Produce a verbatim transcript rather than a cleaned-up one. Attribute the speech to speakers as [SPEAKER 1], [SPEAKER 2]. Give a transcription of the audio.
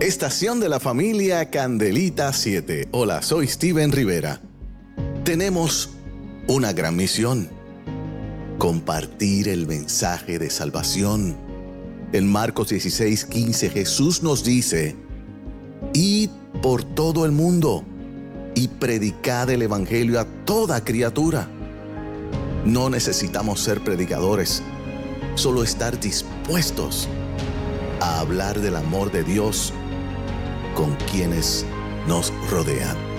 [SPEAKER 1] Estación de la familia Candelita siete. Hola, soy Steven Rivera. Tenemos una gran misión: compartir el mensaje de salvación. En Marcos dieciséis quince, Jesús nos dice: id por todo el mundo y predicad el evangelio a toda criatura. No necesitamos ser predicadores, solo estar dispuestos a hablar del amor de Dios con quienes nos rodean.